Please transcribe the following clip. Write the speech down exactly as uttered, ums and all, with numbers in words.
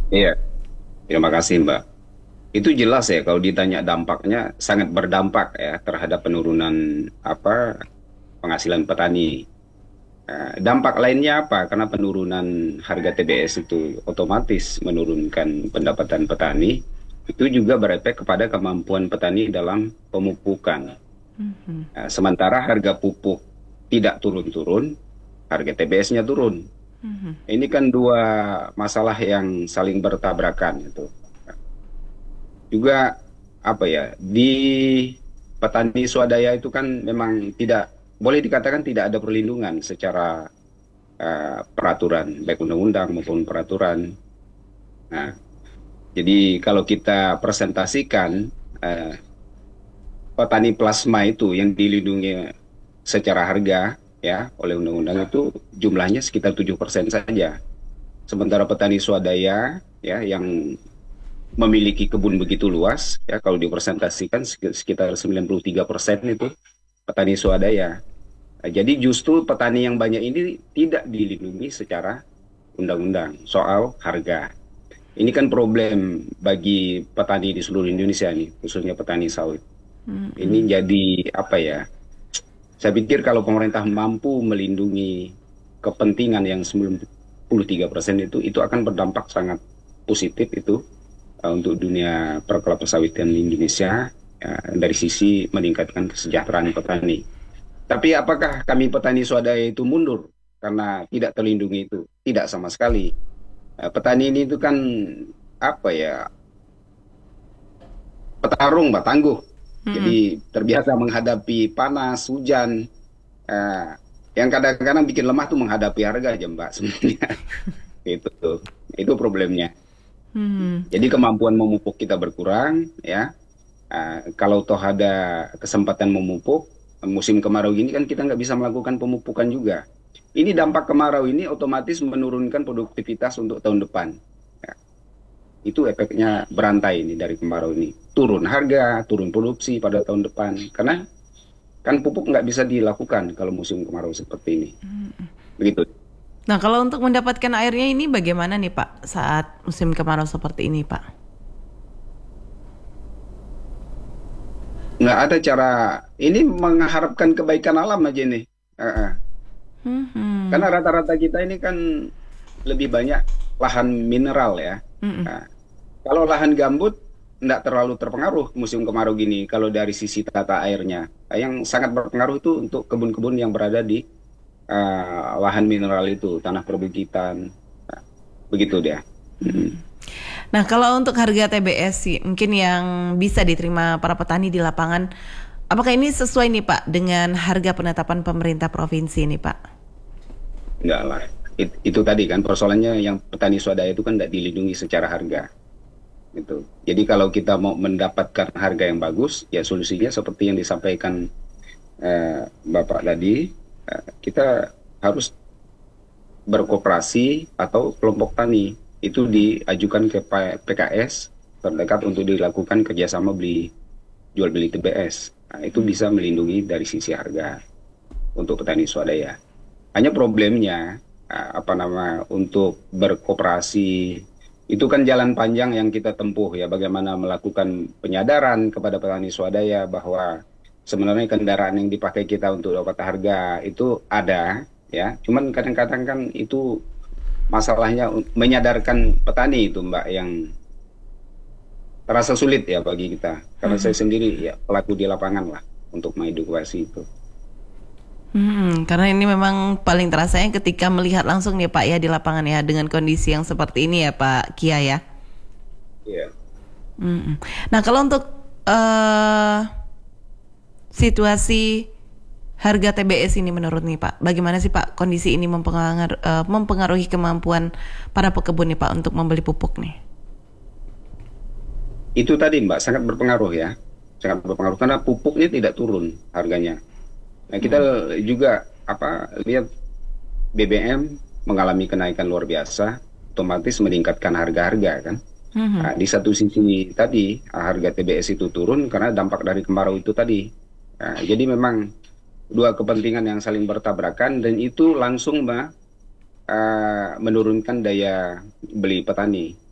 Iya, terima kasih Mbak. Itu jelas ya kalau ditanya dampaknya sangat berdampak ya terhadap penurunan apa penghasilan petani. Eh, dampak lainnya apa? Karena penurunan harga T B S itu otomatis menurunkan pendapatan petani. Itu juga berefek kepada kemampuan petani dalam pemupukan. Mhm. Eh, sementara harga pupuk tidak turun-turun, harga T B S-nya turun. Mhm. Ini kan dua masalah yang saling bertabrakan itu. Juga apa ya di petani swadaya itu kan memang tidak boleh dikatakan tidak ada perlindungan secara eh, peraturan baik undang-undang maupun peraturan. Nah, jadi kalau kita presentasikan eh, petani plasma itu yang dilindungi secara harga ya oleh undang-undang itu jumlahnya sekitar tujuh persen saja. Sementara petani swadaya ya yang memiliki kebun begitu luas ya kalau dipresentasikan sekitar sembilan puluh tiga persen itu petani swadaya. Nah, jadi justru petani yang banyak ini tidak dilindungi secara undang-undang soal harga. Ini kan problem bagi petani di seluruh Indonesia nih, khususnya petani sawit. Ini Mhm. jadi apa ya? Saya pikir kalau pemerintah mampu melindungi kepentingan yang sembilan puluh tiga persen itu, itu akan berdampak sangat positif itu uh, untuk dunia perkelapa sawitan di Indonesia uh, dari sisi meningkatkan kesejahteraan petani. Tapi apakah kami petani swadaya itu mundur karena tidak terlindungi itu? Tidak sama sekali. Uh, petani ini itu kan apa ya petarung, Mbak, tangguh. Mhm. Jadi terbiasa menghadapi panas, hujan, uh, yang kadang-kadang bikin lemah tuh menghadapi harga aja, Mbak. Sebenarnya itu itu problemnya. Mhm. Jadi kemampuan memupuk kita berkurang, ya. Uh, kalau toh ada kesempatan memupuk, musim kemarau gini kan kita nggak bisa melakukan pemupukan juga. Ini dampak kemarau ini otomatis menurunkan produktivitas untuk tahun depan. Ya, itu efeknya berantai ini dari kemarau ini. Turun harga, turun produksi pada tahun depan. Karena kan pupuk nggak bisa dilakukan kalau musim kemarau seperti ini. Begitu. Nah, kalau untuk mendapatkan airnya ini bagaimana nih Pak saat musim kemarau seperti ini Pak? Nggak ada cara, ini mengharapkan kebaikan alam aja nih. Eh, eh. Mhm. Karena rata-rata kita ini kan lebih banyak lahan mineral ya. Mhm. Nah, kalau lahan gambut nggak terlalu terpengaruh musim kemarau gini kalau dari sisi tata airnya. Nah, yang sangat berpengaruh itu untuk kebun-kebun yang berada di eh, lahan mineral itu, tanah perbukitan. Nah, begitu dia. Mm. Nah, kalau untuk harga T B S sih, mungkin yang bisa diterima para petani di lapangan, apakah ini sesuai nih Pak dengan harga penetapan pemerintah provinsi nih Pak? Enggak lah. It- itu tadi kan persoalannya yang petani swadaya itu kan tidak dilindungi secara harga. Gitu. Jadi kalau kita mau mendapatkan harga yang bagus, ya solusinya seperti yang disampaikan eh, Bapak tadi, eh, kita harus berkooperasi atau kelompok tani itu diajukan ke P- PKS terdekat untuk dilakukan kerjasama beli jual beli T B S. Nah, itu bisa melindungi dari sisi harga untuk petani swadaya. Hanya problemnya eh, apa nama untuk berkooperasi itu kan jalan panjang yang kita tempuh ya bagaimana melakukan penyadaran kepada petani swadaya bahwa sebenarnya kendaraan yang dipakai kita untuk dapat harga itu ada ya. Cuman kadang-kadang kan itu masalahnya menyadarkan petani itu Mbak yang terasa sulit ya bagi kita. Karena saya sendiri ya pelaku di lapangan lah untuk mengedukasi itu. Hmm, karena ini memang paling terasanya ketika melihat langsung nih Pak ya di lapangan ya dengan kondisi yang seperti ini ya Pak Kia ya. Iya. Mm-mm. Nah, kalau untuk eh situasi harga T B S ini menurut nih Pak, bagaimana sih Pak kondisi ini mempengaruhi, eh, mempengaruhi kemampuan para pekebun nih Pak untuk membeli pupuk nih? Itu tadi Mbak sangat berpengaruh ya. Sangat berpengaruh karena pupuknya tidak turun harganya. Nah, kita juga apa lihat B B M mengalami kenaikan luar biasa, otomatis meningkatkan harga-harga kan. Mhm. Nah, di satu sisi tadi harga T B S itu turun karena dampak dari kemarau itu tadi. Nah, jadi memang dua kepentingan yang saling bertabrakan dan itu langsung Mbak, eh, menurunkan daya beli petani.